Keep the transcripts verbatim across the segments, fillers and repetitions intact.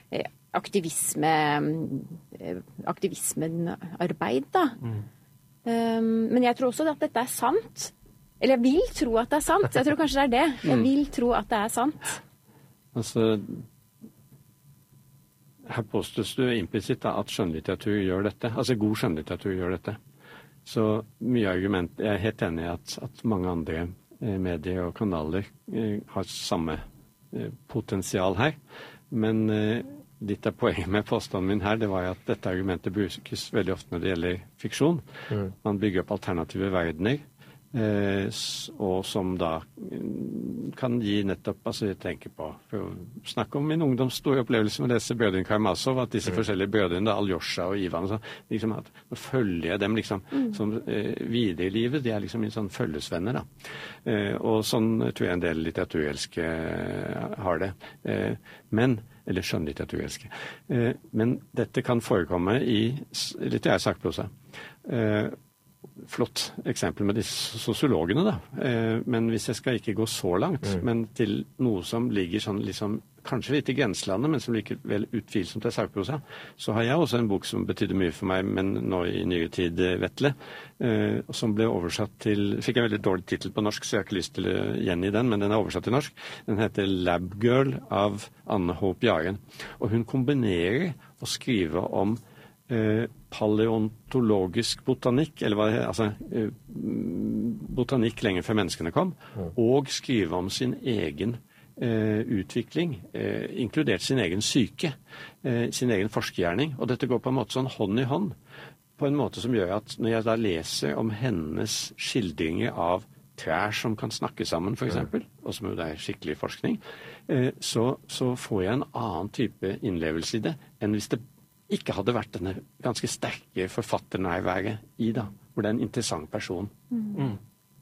aktivisme, aktivismearbeid, da. Mm. Um, men jeg tror også at dette er sant. Eller jeg vil tro at det er sant. Jeg tror kanskje det er det. Jeg vil tro at det er sant. Altså, her påstås du implisitt at skjønnlitteratur gjør dette. Altså god skjønnlitteratur gjør dette. Så mye argument. Jeg er helt enig i at, at mange andre eh, medier og kanaler eh, har samme eh, potensial her. Men eh, litt av poenget med påstanden min her, det var at dette argumentet brukes veldig ofte når det gjelder fiksjon. Mm. Man bygger opp alternative verdener, eh, og som da kan gi nettopp, altså jeg tenker på, for å snakke om min ungdoms store opplevelse med å lese Brødrene Karamazov, at disse mm. forskjellige brødrene, da, Aljosha og Ivan, så, liksom at nå følger jeg dem liksom mm. som eh, videre i livet, de er liksom en sånn følgesvenner da. Eh, og sånn tror jeg en del litteraturelske har det. Eh, men eller skjønnlitteraturelske. Eh, men dette kan forekomme i litterær sakprosa. Eh, flott eksempel med disse sosiologene, da. Eh, men hvis jeg skal ikke gå så langt, mm. men til noe som ligger sånn liksom, kanskje litt i grenselandet, men som likevel utvilsomt er sakprosa, så har jeg også en bok som betydde mye for meg, men nå i nyere tid, Vetle, eh, som ble oversatt til, fikk en veldig dårlig titel på norsk, så jeg har ikke lyst til å gjengi den, men den er oversatt til norsk. Den heter Lab Girl av Anne Håp Jaren. Og hun kombinerer å skrive om eh, paleontologisk botanikk, eller hva det heter, altså eh, botanikk lenge før menneskene kom, og skrive om sin egen Eh, utvikling, eh, inkludert sin egen syke, eh, sin egen forskergjerning. Og dette går på en måte sånn hånd i hånd, på en måte som gjør at når jeg da leser om hennes skildringer av trær som kan snakke sammen, for eksempel, og som jo det er skikkelig forskning, eh, så, så får jeg en annen type innlevelse i det, enn hvis det ikke hadde vært denne ganske sterke forfatternærværet i da, hvor det er en interessant person. Mm. Mm.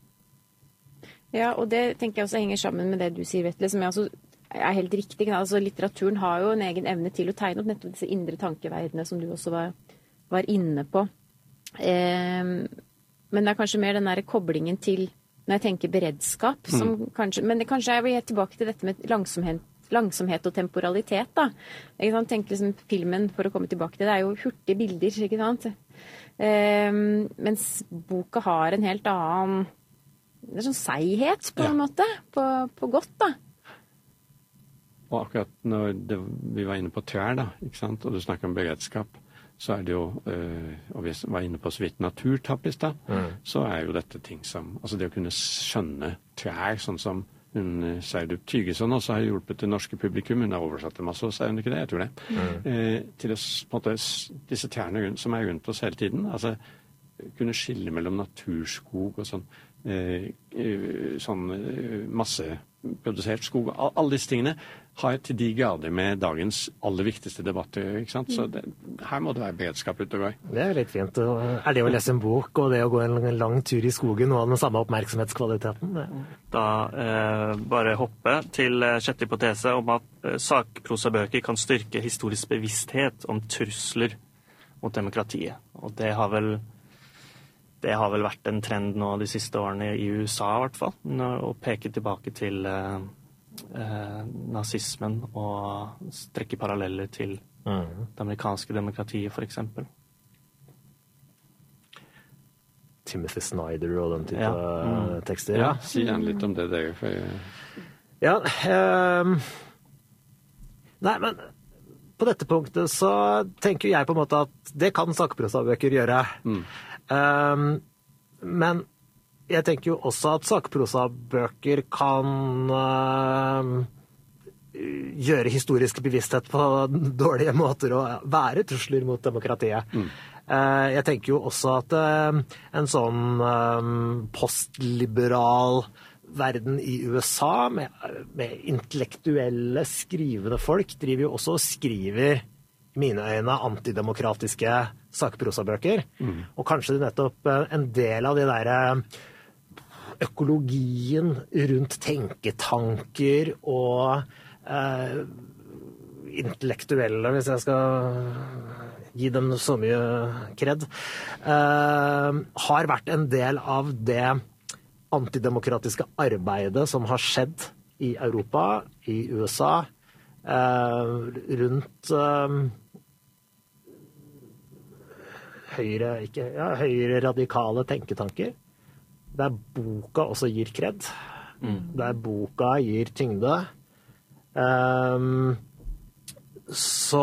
Ja, og det tenker jeg også henger sammen med det du sier, Vetle, som jeg også er helt riktig. Altså, litteraturen har jo en egen evne til å tegne opp nettopp disse indre tankeverdene som du også var, var inne på. Eh, men det er kanskje mer den der koblingen til, når jeg tenker beredskap, som mm. kanskje, men det, kanskje jeg vil helt tilbake til dette med langsomhet, langsomhet og temporalitet, da. Jeg kan tenke liksom filmen, for å komme tilbake til det, er jo hurtige bilder, ikke sant? Eh, mens boka har en helt annen det er sånn seighet på en ja. måte, på, på godt da. Og akkurat når det, vi var inne på trær da, ikke sant, og du snakker om beredskap, så er det jo, øh, og vi var inne på så vidt naturtappis da, mm. så er jo dette ting som, altså det å kunne skjønne trær, sånn som hun Sverdrup Tygeson også har hjulpet det norske publikum, hun har oversatt det masse, så er hun ikke det, jeg tror det, mm. eh, til å, på en måte, disse trærne rundt, som er rundt oss hele tiden, altså kunne skille mellom naturskog og sånn, Eh, sånn masseprodusert skog. Alle disse tingene har til de grader med dagens aller viktigste debatter, ikke sant? Så det, her må det være beredskap ute og går. Det er litt fint. Er det å lese en bok og det å gå en lang tur i skogen noe av den samme oppmerksomhetskvaliteten? Da eh, bare hoppe til sjette hypotese om at eh, sakprosabøker kan styrke historisk bevissthet om trusler mot demokratiet. Og det har vel Det har vel vært en trend nå de siste årene i U S A i hvert fall, å peke tilbake til eh, eh, nazismen og strekke paralleller til mm. det amerikanske demokratiet, for eksempel. Timothy Snyder og den type ja. mm. tekster. Ja, si gjerne litt om det der. For jeg... Ja, um... Nei, men på dette punktet så tenker jeg på en måte at det kan sakprosabøker gjøre. Mm. Um, men jeg tenker jo også at sakprosabøker kan uh, gjøre historisk bevissthet på dårlige måter å være trusler mot demokratiet. Mm. Uh, jeg tenker jo også at uh, en sånn um, postliberal verden i U S A med, med intellektuelle skrivende folk driver jo også og skriver i mine øyne antidemokratiske sakprosabøker. Mm. Og kanskje det nettopp en del av det der økologien rundt tenketanker og eh, intellektuelle, hvis jeg skal gi dem så mye kred, eh, har vært en del av det antidemokratiske arbeidet som har skjedd i Europa, i U S A, eh, rundt eh, høyre, ikke, ja, høyre radikale tenketanker, der boka også gir kred, mm. der boka gir tyngde. Um, så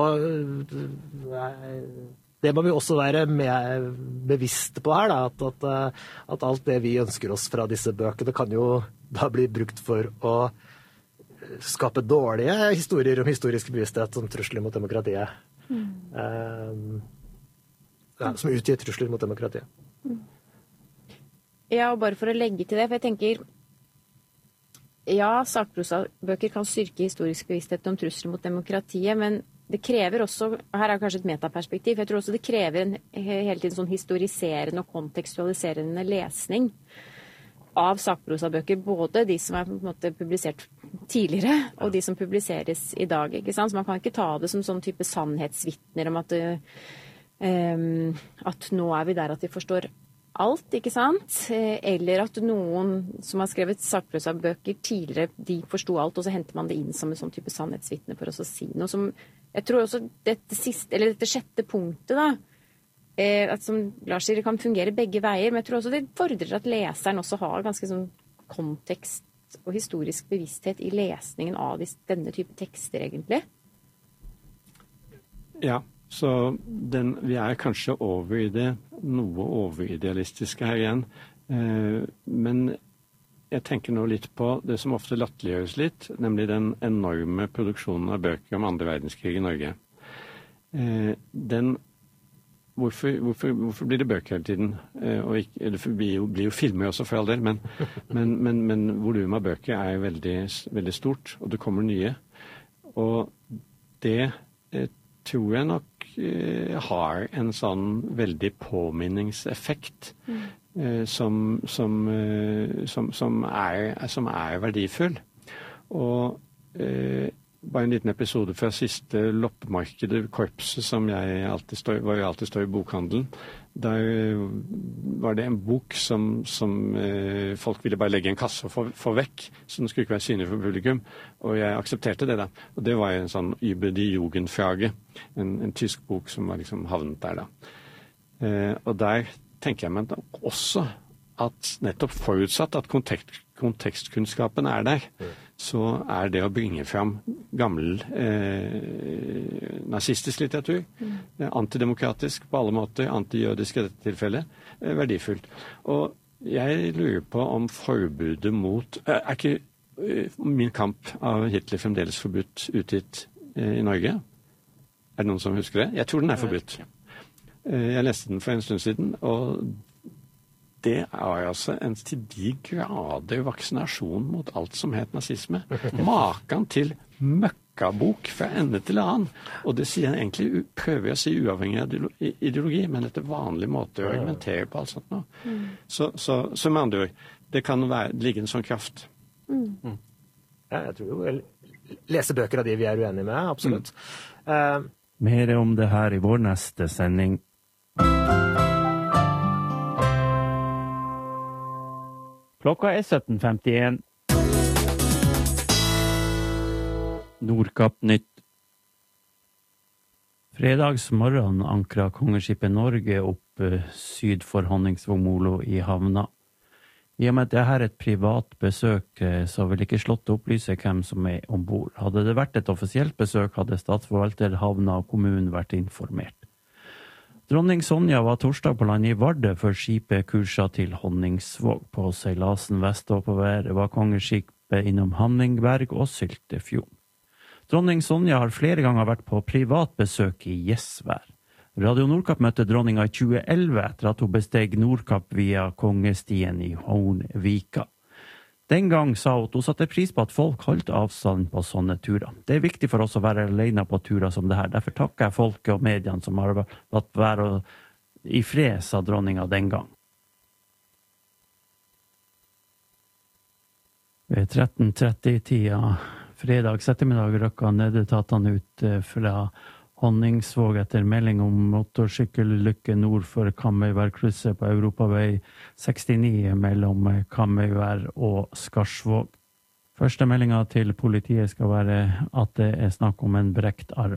det må vi også være med, bevisste på her, da, at, at, at alt det vi ønsker oss fra disse bøkene kan jo da bli brukt for å skape dårlige historier om historisk bevissthet som trusler mot demokratiet. Mm. Um, ja, som utgjør trusler mot demokratiet. Mm. Ja, og bare for å legge til det, for jeg tenker ja, sakprosabøker kan styrke historisk bevissthet om trusler mot demokratiet, men det krever også, her er kanskje et metaperspektiv, jeg tror også det krever en hele tiden sånn historiserende og kontekstualiserende lesning av sakprosabøker, både de som er på en måte publisert tidligere, og de som publiseres i dag, ikke sant? Så man kan ikke ta det som sånn type sannhetsvitner om at, um, at nå er vi der at vi forstår alt, ikke sant? Eller at noen som har skrevet sakprosabøker tidligere, de forsto alt, og så henter man det inn som en sånn type sannhetsvitne for oss å si noe som, jeg tror også dette siste, eller dette sjette punktet da, eh, at som Lars sier, det kan fungere begge veier, men jeg tror også det fordrer at leseren også har ganske sånn kontekst og historisk bevissthet i lesningen av denne type tekster, egentlig. Ja. Så den, vi er kanskje over i det, noe overidealistiske her igjen. Eh, men jeg tenker nå litt på det som ofte latterliggjøres litt, nemlig den enorme produksjonen av bøker om andre verdenskrig i Norge. Eh, den, hvorfor, hvorfor, hvorfor blir det bøker hele tiden? Eh, og ikke, det blir jo, blir jo filmer også for all del, men, men, men, men volumet av bøker er veldig, veldig stort, og det kommer nye. Og det eh, tror jeg nok har en sånn veldig påminningseffekt mm. eh, som, som, eh, som, som, er, som er verdifull. Og eh, bare en liten episode fra siste loppemarkedet, Korpset, som jeg alltid står, var jeg alltid står i bokhandelen. Der var det en bok som, som eh, folk ville bare legge i en kasse og få, få vekk, så den skulle ikke være synlig for publikum. Og jeg aksepterte det da. Og det var en sånn Über die Jugendfrage, en, en tysk bok som var liksom havnet der da. Eh, og der tenker jeg meg også at nettopp forutsatt at kontekst, kontekstkunnskapen er der, mm. så er det å bringe fram gammel eh, nazistisk litteratur, mm. eh, antidemokratisk på alle måter, antijødisk i dette tilfellet, eh, verdifullt. Og jeg lurer på om forbudet mot eh, er ikke eh, Min kamp av Hitler fremdeles forbudt utgitt eh, i Norge? Er det noen som husker det? Jeg tror den er forbudt. Eh, jeg leste den for en stund siden, og det er altså en til de grader vaksinasjon mot alt som het nazisme. Maken til møkkabok fra ende til annen. Og det sier jeg egentlig, prøver jeg å si uavhengig av ideologi, men etter vanlig måte å argumentere på alt sånt nå. Mm. Så, så, så med andre ord, det kan være, ligge en sånn kraft. Mm. Mm. Ja, jeg tror jo, lese bøker av de vi er uenige med, absolutt. Mm. Uh, Mer om det her i vår neste sending. Klokka er sytten femtien. Nordkapp-nytt. Fredagsmorgen ankret kongeskipet Norge opp syd for Honningsvåg-Molo i havna. I og med at dette er et privat besøk, så vil ikke Slottet opplyse hvem som er ombord. Hadde det vært et offisielt besøk, hadde statsforvalter, havna og kommunen vært informert. Dronning Sonja var torsdag på land i Vardø før skipet kurset til Honningsvåg. På seilasen vestoppover var kongeskipet innom Hanningberg og Syltefjord. Dronning Sonja har flere ganger vært på privat besøk i Gjesvær. Radio Nordkapp møtte dronninga i tjue elleve etter at hun besteg Nordkapp via Kongestien i Hornvika. Den gang sa hun at hun satte pris på at folk holdt avstand på sånne turer. Det er viktig for oss å være alene på turer som det her. Derfor takker jeg folket og mediene som har latt være i fred, sa dronninga den gang. Ved tretten tretti-tida fredag ettermiddag røkka nødetatene ut fra Honningsvåg etter melding om motorsykkellykke nord for Kamøyværkrysset på Europavei sekstini mellom Kamøyvær og Skarsvåg. Første meldinga til politiet skal være at det er snakk om en brekt arm.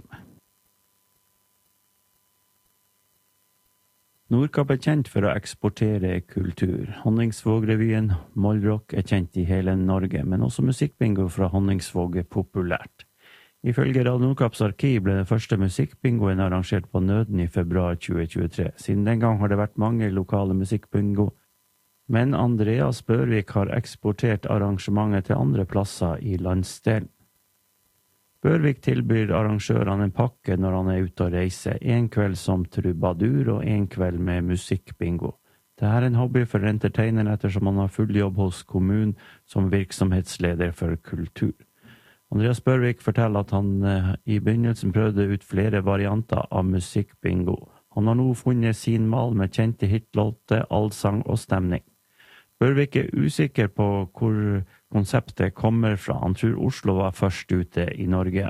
Nordkapp er kjent for å eksportere kultur. Honningsvåg-revyen Mollrock er kjent i hele Norge, men også musikkbingo fra Honningsvåg er populært. Ifølge Radio Nordkapps arkiv ble den første musikkbingoen arrangert på Nøden i februar tjue tjuetre. Siden den gang har det vært mange lokale musikkbingo, men Andreas Børvik har eksportert arrangementet til andre plasser i landsdelen. Børvik tilbyr arrangørene en pakke når han er ute og reiser, en kveld som trubadur og en kveld med musikkbingo. Dette er en hobby for entertaineren ettersom han har full jobb hos kommunen som virksomhetsleder for kultur. Andreas Børvik forteller at han eh, i begynnelsen prøvde ut flere varianter av musikkbingo. Han har nå funnet sin mal med kjente hitlåter, allsang og stemning. Børvik er usikker på hvor konseptet kommer fra. Han tror Oslo var først ute i Norge.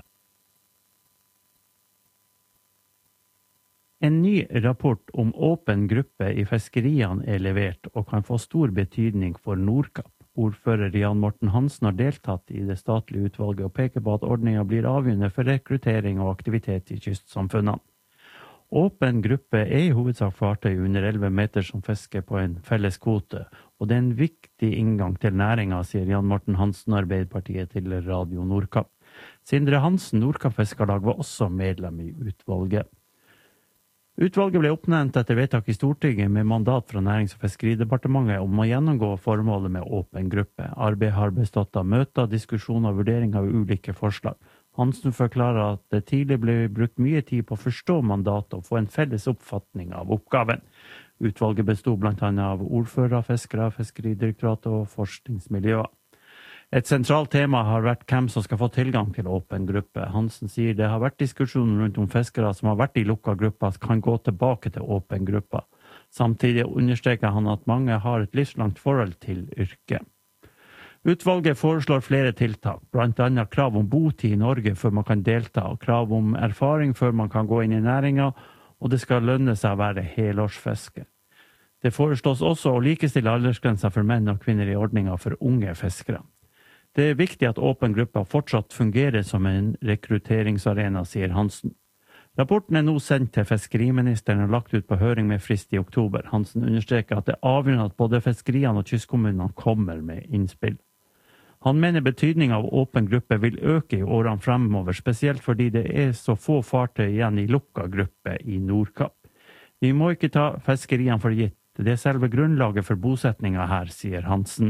En ny rapport om åpen gruppe i fiskeriene er levert og kan få stor betydning for Nordkapp. Ordfører Jan Morten Hansen har deltatt i det statlige utvalget og peker på at ordningen blir avgjørende for rekruttering og aktivitet i kystsamfunnene. Åpen gruppe er i hovedsak fartøy under elleve meter som fisker på en felles kvote, og det er en viktig inngang til næringa, sier Jan Morten Hansen, Arbeiderpartiet til Radio Nordkapp. Sindre Hansen, Nordkapp Fiskarlag, var også medlem i utvalget. Utvalget ble oppnevnt etter vedtak i Stortinget med mandat fra Nærings- og fiskeridepartementet om å gjennomgå formålet med åpen gruppe. Arbeidet har bestått av møter, diskusjoner og vurdering av ulike forslag. Hansen forklarer at det tidlig ble brukt mye tid på å forstå mandatet og få en felles oppfatning av oppgaven. Utvalget bestod blant annet av ordførere, fiskere, fiskeridirektoratet og forskningsmiljøer. Et sentralt tema har vært hvem som skal få tilgang til åpen gruppe. Hansen sier det har vært diskusjoner rundt om fiskere som har vært i lukket gruppa kan gå tilbake til åpen gruppa. Samtidig understreker han at mange har et livslangt forhold til yrket. Utvalget foreslår flere tiltak, blant annet krav om botid i Norge før man kan delta, og krav om erfaring før man kan gå inn i næringa, og det skal lønne seg å være helårsfisker. Det foreslås også å likestille aldersgrenser for menn og kvinner i ordninga for unge fiskere. Det er viktig at åpen gruppe fortsatt fungerer som en rekrutteringsarena, sier Hansen. Rapporten er nå sendt til fiskeriministeren og lagt ut på høring med frist i oktober. Hansen understreker at det er avgjørende at både fiskeriene og kystkommunene kommer med innspill. Han mener betydningen av åpen gruppe vil øke i årene fremover, spesielt fordi det er så få fartøy igjen i lukket gruppe i Nordkapp. Vi må ikke ta fiskeriene for gitt. Det er selve grunnlaget for bosetninga her, sier Hansen.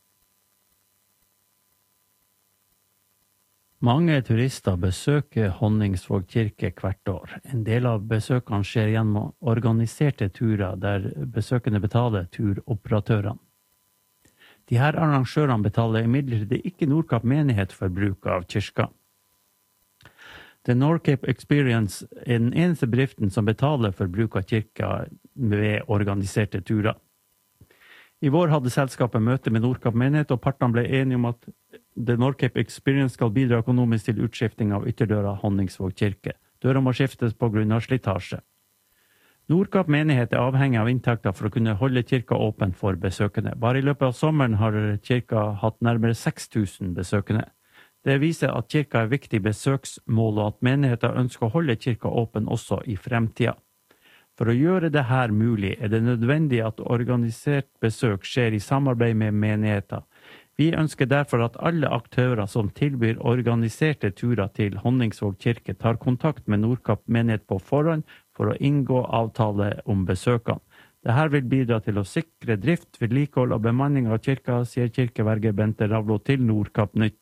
Mange turister besøker Honningsvåg kirke hvert år. En del av besøkene skjer gjennom organiserte turer der besøkende betaler turoperatørene. De her arrangørene betaler imidlertid ikke Nordkapp menighet for bruk av kirka. The Nordcape Experience er den eneste bedriften som betaler for bruk av kirka ved organiserte turer. I vår hadde selskapet møte med Nordkapp menighet, og partene ble enige om at The Nordcape Experience skal bidra økonomisk til utskifting av ytterdøra Honningsvåg kirke. Døra må skiftes på grunn av slitasje. Nordkapp menighet er avhengig av inntekter for å kunne holde kirka åpen for besøkende. Bare i løpet av sommeren har kirka hatt nærmere seks tusen besøkende. Det viser at kirka er viktig besøksmål, og at menigheten ønsker å holde kirka åpen også i fremtida. For å gjøre det her mulig er det nødvendig at organisert besøk skjer i samarbeid med menigheter. Vi ønsker derfor at alle aktører som tilbyr organiserte turer til Honningsvåg kirke tar kontakt med Nordkapp menighet på forhånd for å inngå avtale om besøkene. Dette vil bidra til å sikre drift, vedlikehold og bemanning av kirka, sier kirkeverge Bente Ravlo til Nordkapp Nytt.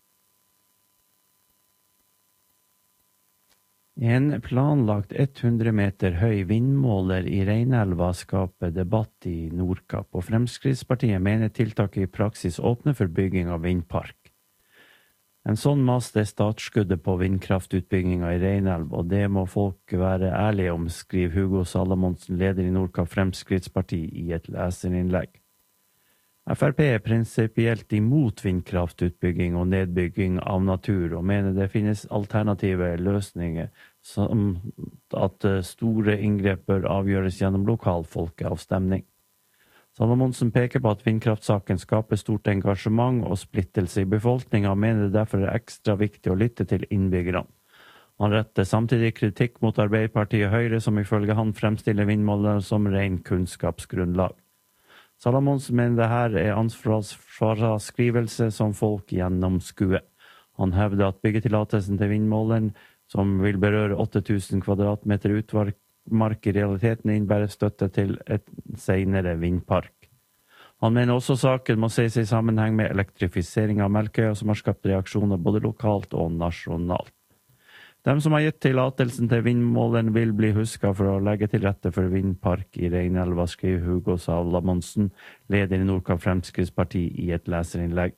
En planlagt hundre meter høy vindmåler i Reinelva skaper debatt i Nordkapp, og Fremskrittspartiet mener tiltaket i praksis åpner for bygging av vindpark. En sånn mast er startskuddet på vindkraftutbygginga i Reinelva, og det må folk være ærlige om, skriver Hugo Salamonsen, leder i Nordkapp Fremskrittsparti, i et leserinnlegg. Frp er prinsipielt imot vindkraftutbygging og nedbygging av natur, og mener det finnes alternative løsninger, som at store inngrep bør avgjøres gjennom lokal folkeavstemning. Salomonsen peker på at vindkraftsaken skaper stort engasjement og splittelse i befolkningen, og mener det derfor er ekstra viktig å lytte til innbyggerne. Han retter samtidig kritikk mot Arbeiderpartiet Høyre, som ifølge han fremstiller vindmålene som ren kunnskapsgrunnlag. Salomonsen mener det her er ansvarsfraskrivelse som folk gjennomskuer. Han hevder at byggetillatelsen til vindmålen, som vil berøre åtte tusen kvadratmeter utmark, i realiteten innebærer støtte til et senere vindpark. Han mener også saken må ses i sammenheng med elektrifisering av Melkøya, som har skapt reaksjoner både lokalt og nasjonalt. De som har gitt tillatelsen til vindmålen vil bli husket for å legge til rette for vindpark i Reinelva, skriver Hugo Salomonsen, leder i Nordkapp Fremskrittsparti, i et leserinnlegg.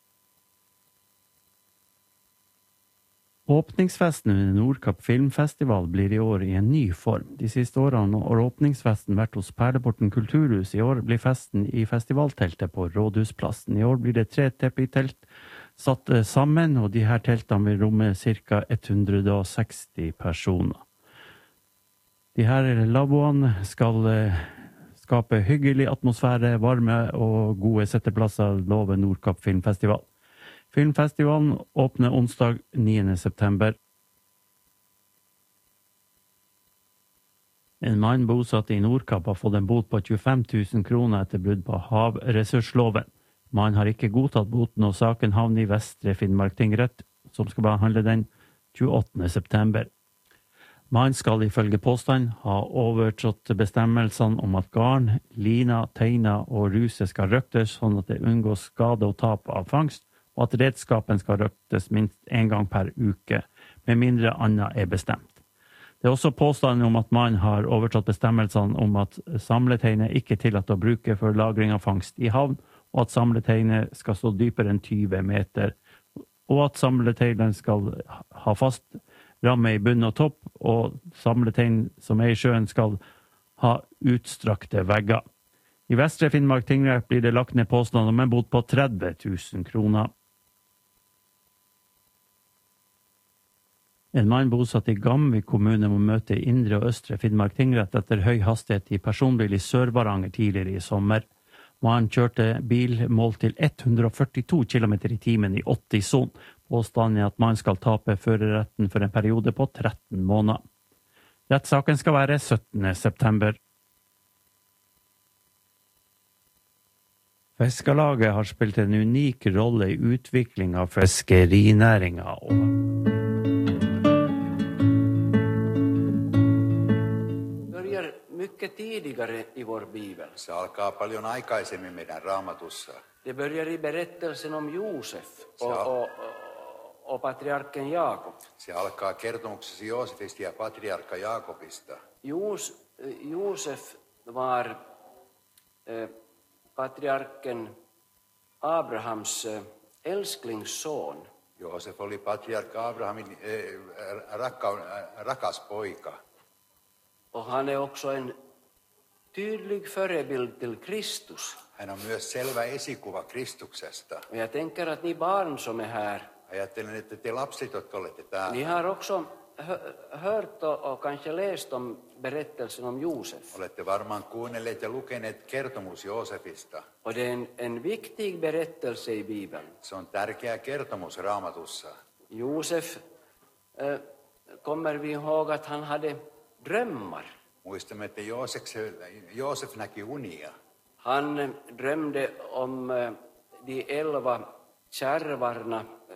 Åpningsfesten under Nordkapp Filmfestival blir i år i en ny form. De siste årene har åpningsfesten vært hos Perleporten kulturhus. I år blir festen i festivalteltet på Rådhusplassen. I år blir det tre teppitelt satt sammen, og de her teltene vil romme ca. hundre og seksti personer. De her lavvoene skal skape hyggelig atmosfære, varme og gode setteplasser, lover Nordkapp Filmfestival. Filmfestivalen åpner onsdag niende september. En mann bosatt i Nordkapp har fått en bot på tjuefem tusen kroner etter brudd på havressursloven. Mannen har ikke godtatt boten, og saken havner i Vestre Finnmark tingrett, som skal behandle den tjueåttende september. Mannen skal ifølge påstand ha overtrådt bestemmelsene om at garn, lina, teina og ruse skal røktes, sånn at det unngås skade og tap av fangst, og at redskapen skal røktes minst en gang per uke, med mindre annet er bestemt. Det er også påstanden om at mannen har overtrådt bestemmelsene om at samleteinet ikke er tillatt å bruke for lagring av fangst i havn, og at samleteinet skal stå dypere enn tyve meter, og at samleteinet skal ha fast ramme i bunn og topp, og samletein som er i sjøen skal ha utstrakte vegger. I Vestre Finnmark tingrett blir det lagt ned påstand om en bot på tretti tusen kroner. En mann bosatt i Gamvik kommune må møte i Indre og Østre Finnmark tingrett etter høy hastighet i personbil i Sør-Varanger tidligere i sommer. Mannen kjørte bil målt til hundre og førtito kilometer i timen i åtti-sonen. Påstanden er at mannen skal tape førerretten for en periode på tretten måneder. Rettssaken skal være syttende september. Fiskerlaget har spilt en unik rolle i utvikling av fiskerinæringa. Börjar mycket tidigare i vår bibel. Se alkaa paljon aikaisemmin meidän raamatussa. Det börjar i berättelsen om Josef och, och, och, och patriarken Jakob. Se alkaa kertomuksessa Joosefista ja patriarkka Jaakobista. Jos, Josef var eh, patriarken Abrahams eh, älsklingsson. Joosef oli patriarkka Abrahamin äh, rakka, äh, rakas poika. Och han är också en tydlig förebild till Kristus. Hän on myös selvä esikuva Kristuksesta. Och jag tänker att ni barn som är här, Ajattelen, että te lapset, jotka olette täällä, ni har också hö- hört och, och kanske läst om berättelsen om Josef. olette varmaan kuunnelleet ja lukeneet kertomus Joosefista. Och det är en, en viktig berättelse i Bibeln. Se on tärkeä kertomus Raamatussa. Josef äh, kommer vi ihåg att han hade drömmar. Muistamme, että Joosef, Joosef näki unia. Han eh, drömde om eh, de elva kärvarna, eh,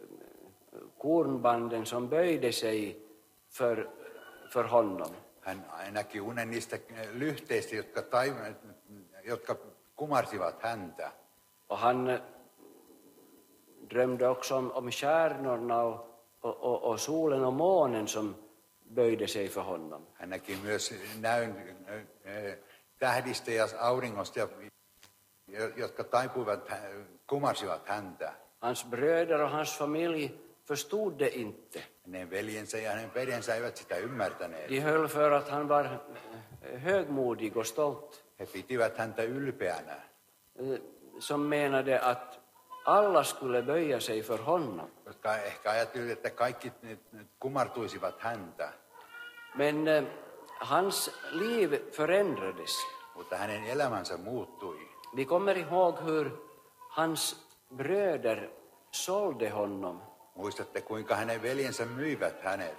kornbanden som böjde sig för, för honom. Hän näki unen niistä lyhteistä, jotka, tai, jotka kumarsivat häntä. Och han eh, drömde också om, om stjärnorna och, och, och, och solen och månen som böjde sig för honom. Hän näki myös näyn äh, tähdistä ja auringosta, jotka taipuivat, kumarsivat häntä. Hans bröder och hans familj förstod det inte. Hänen veljensä ja hänen veljensä eivät sitä ymmärtäneet. De höll för att han var högmodig och stolt. He pitivät häntä ylpeänä. Som menade att alla skulle böja sig för honom. Jotka ehkä ajattelivat, että kaikki kumartuisivat häntä. Men eh, hans liv förändrades. Mutta hänen elämänsä muuttui. Vi kommer ihåg hur hans bröder sålde honom. Muistatte, kuinka hänen veljensä myivät hänet?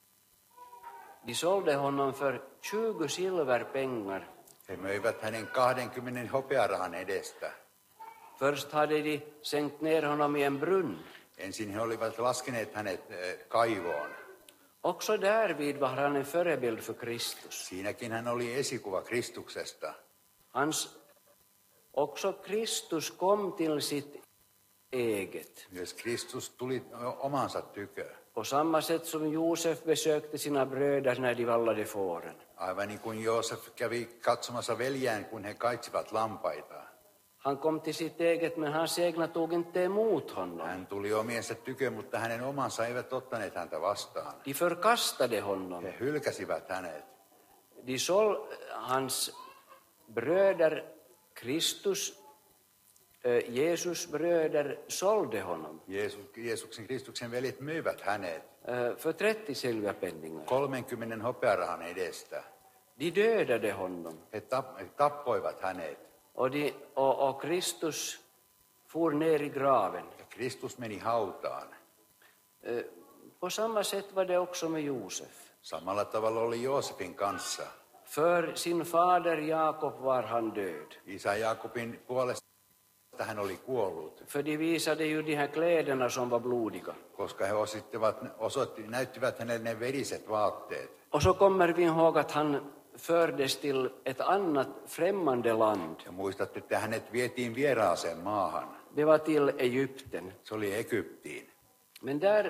De sålde honom för tjugo silverpengar. He möivät hänen kahdenkymmenen hopearahan edestä. Först hade de sänkt ner honom i en brunn. Ensin he olivat laskeneet hänet kaivoon. Också därvid var han en förebild för Kristus. Siinäkin hän oli esikuva Kristuksesta. Hans, också Kristus kom till sitt eget. Myös Kristus tuli omansa tykö. På samma sätt som Josef besökte sina bröder när de vallade fåren. Aivan niin kuin Joosef kävi katsomassa veljään, kun he kaitsivat lampaita. Han kom till sitt eget, men hans egna tog inte emot honom. Hän tuli omiensa tykö, mutta hänen omansa eivät ottaneet häntä vastaan. De förkastade honom. He hylkäsivät hänet. De sål, hans bröder Kristus, äh, Jesus bröder sålde honom. Jeesus, Jeesuksen Kristuksen veljet myivät hänet Äh, för trettio silverpenningar. kolmenkymmenen hopearahan edestä. De dödade honom. He, tapp, he tappoivat hänet. Och, de, och, och Kristus for ner i graven. Ja Kristus meni hautaan. Äh, på samma sätt var det också med Josef. Samalla tavalla oli Joosefin kanssa. För sin fader Jakob var han död. Isä Jaakobin puolesta hän oli kuollut, För de visade ju de här kläderna som var blodiga. koska he osittivat, osoitti, näyttivät hänelle ne veriset vaatteet. Och så kommer vi ihåg att han fördes till ett annat främmande land. Ja muistatte, että hänet vietiin vieraaseen maahan. Det var till Egypten. Se oli Egyptiin. Men där,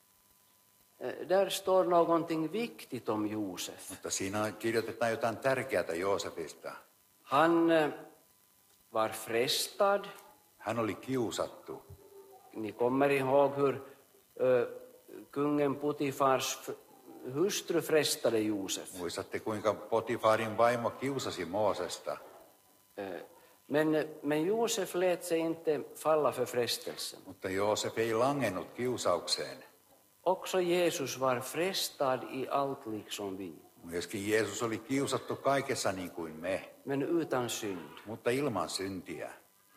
eh, där står någonting viktigt om Josef. Mutta siinä kirjoitetaan jotain tärkeää Joosefista. Han eh, var frestad. Hän oli kiusattu. Ni kommer ihåg hur eh, kungen Putifars f- hustru frestade Josef. Muistatte, kuinka Potifarin vaimo kiusasi Moosesta. Eh, Men, men Josef lät sig inte falla för frestelsen. Mutta Joosef ei langennut kiusaukseen. Också Jesus var frestad i allt liksom vi, Myöskin Jeesus oli kiusattu kaikessa niin kuin me, men utan synd. mutta ilman syntiä.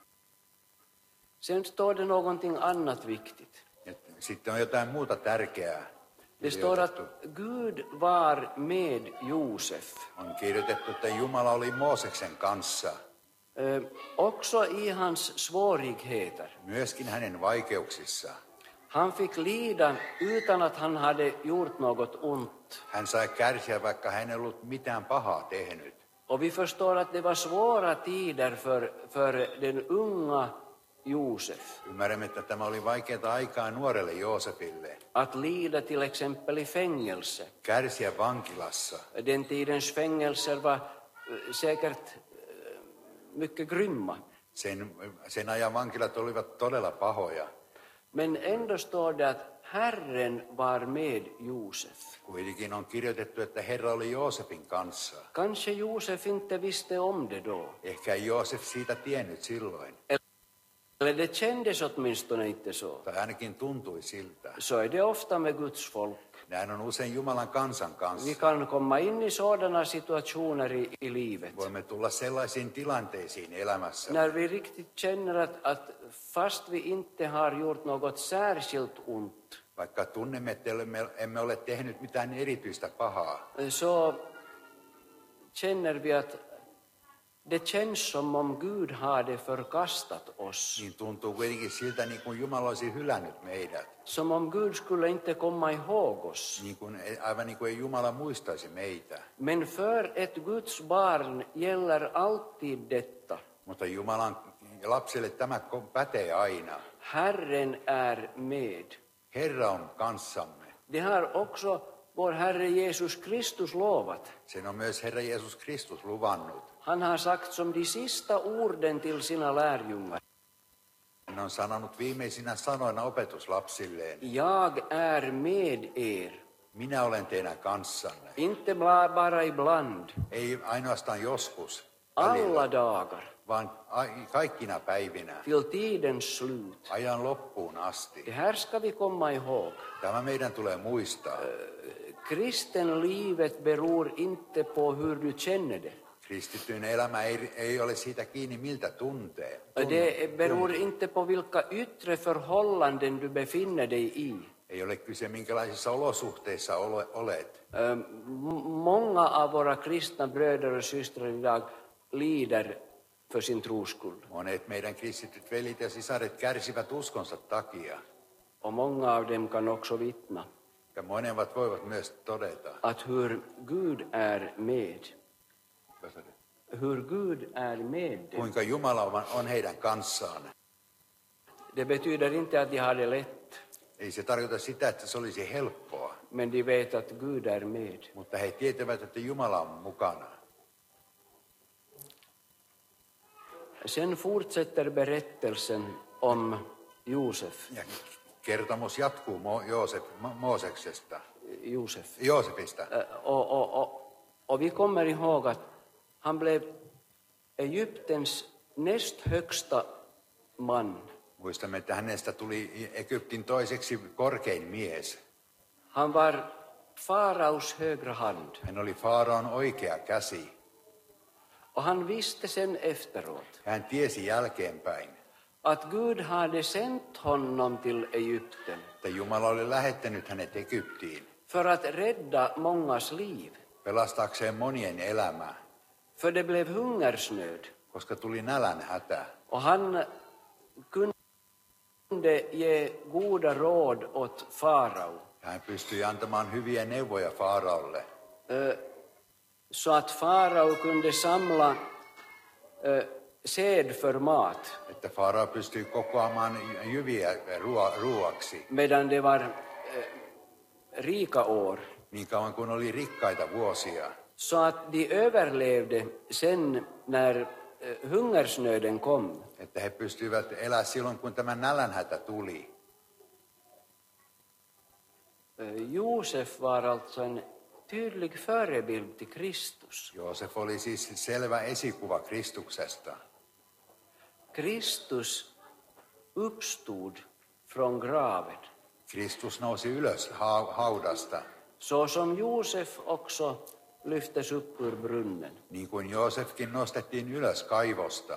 Sen står det någonting annat viktigt. Ja sitten on jotain muuta tärkeää. Det står att Gud var med Josef. On kirjoitettu, että Jumala oli Mooseksen kanssa, Eh, också i hans svårigheter. myöskin hänen vaikeuksissa. Han fick lida utan att han hade gjort något ont. Hän sai kärsiä, vaikka hän ei ollut mitään pahaa tehnyt. Och vi förstår att det var svåra tider för, för den unga Josef. Ymmärrämme, että tämä oli vaikeaa aikaa nuorelle Joosefille. Att lida till exempel i fängelse. Kärsiä vankilassa. Den tidens fängelser var eh, säkert eh, mycket grymma. Sen, sen ajan vankilat olivat todella pahoja. Men ändå står det att Herren var med Josef. Kuitenkin on kirjoitettu, että Herra oli Joosefin kanssa. Kanske Josef inte visste om det då. Ehkä ei Joosef siitä tiennyt silloin. Eller det kändes åtminstone inte så. Tai ainakin tuntui siltä. Så är det ofta med Guds folk. Näin on usein Jumalan kansan Vi kanssa. kan komma in i sådana situationer i, i livet. Voimme tulla sellaisiin tilanteisiin elämässä, När vi riktigt känner att, att fast vi inte har gjort något särskilt ont, vaikka tunnemme, että emme- emme ole tehnyt mitään erityistä pahaa. så känner vi att det känns som om Gud hade förkastat oss. Niin tuntuu kuitenkin siltä, niin kuin Jumala olisi hylännyt meidät. Som om Gud skulle inte komma ihåg oss. Niin kuin, aivan niin kuin ei Jumala muistaisi meitä. Men för ett Guds barn gäller alltid detta. Mutta Jumalan lapselle tämä pätee aina. Herren är med. Herra on kanssamme. Det har också vår Herre Jesus Kristus lovat. Sen on myös Herra Jeesus Kristus luvannut. Han har sagt som de sista orden till sina lärjungar. Hän on sanonut viimeisinä sanoina opetuslapsilleen. Jag är med er. Minä olen teidän kanssanne. Inte bara ibland. Ei ainoastaan joskus, Alla välillä, dagar. vaan a- kaikkina päivinä, Till tidens slut. ajan loppuun asti. Det här ska vi komma ihåg. Tämä meidän tulee muistaa. Kristenlivet beror inte på hur du känner det. Kristityn elämä ei, ei ole siitä kiinni, miltä tuntee. Det beror inte på vilka yttre förhållanden du befinner dig i. Ei ole kyse minkälaisissa olosuhteissa ole, olet. Eh, m- Många av våra kristna bröder och systrar idag lider för sin tros skull. Monet meidän kristityt velit ja sisaret kärsivät uskonsa takia. Och många av dem kan också vittna Ja monet voivat myös todeta, att hur Gud är med. Hur Gud är med dem. kuinka Jumala on- on heidän kanssaan. Det betyder inte att de har det lätt, Ei se tarkoita sitä, että se olisi helppoa, men de vet att Gud är med. mutta he tietävät, että Jumala on mukana. Sen fortsätter berättelsen om Josef. Ja kertomus jatkuu Mo- Joosef, Mo- Mooseksesta, Josef. Joosefista. Eh, Och, och, och, och vi kommer ihåg att han blev Egyptens näst högsta man. Muistamme, että hänestä tuli Egyptin toiseksi korkein mies. Han var faraos högra hand. Hän oli Faaraon oikea käsi. Och han visste sen efteråt Hän tiesi jälkeenpäin, att Gud hade sänt honom till Egypten että Jumala oli lähettänyt hänet Egyptiin för att rädda mångas liv. pelastaakseen monien elämää, För det blev hungersnöd. koska tuli nälänhätä. Och han kunde ge goda råd åt farao. Ja hän pystyi antamaan hyviä neuvoja Faaraolle, eh, Så att farao kunde samla eh, säd för mat että Faarao pystyi kokoamaan jyviä ruo- ruoaksi medan det var eh, rika år. niin kauan kuin oli rikkaita vuosia. Så att de överlevde sen när eh, hungersnöden kom. Että he pystyivät elämään silloin, kun tämä nälänhätä tuli. Eh, Josef var alltså en tydlig förebild till Kristus. Joosef oli siis selvä esikuva Kristuksesta. Kristus uppstod från graven. Kristus nousi ylös ha- haudasta, Så som Josef också lyftes upp ur brunnen. niin kuin Joosefkin nostettiin ylös kaivosta.